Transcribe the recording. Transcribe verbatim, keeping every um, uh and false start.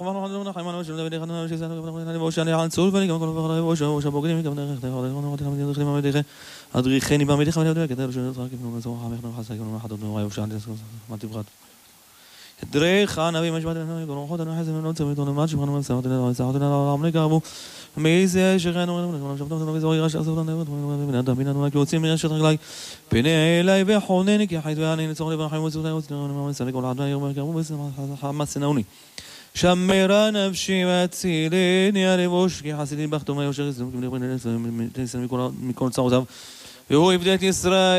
אדריכני בעמיתך ואני יודע, כדי לשנות רק כפנו מזור חמך נחס היגון ומחדות נורא יופשע מה תבחד הדריך הנביא משפט אלוהים ברוחות הנוחס ונוצר ותונמת שבחנו מסעות ונצחות ונערם לגרבו מייזה שכנו שבתות ונגזור ירש אסות הנבות ונדם ביננו רק יוצאים מרשת רגלי פני אלי וחונני כי חית ואני נצור לברחים וצותי וצנון ומסלק כל עדנה ירמה קרבו וחמסנאוני שמרה נפשי והצילני הלבוש כי חסידי בכתו מה יושר יסלם כמדי פרנלס מכל צעותיו והוא יפדה את ישראל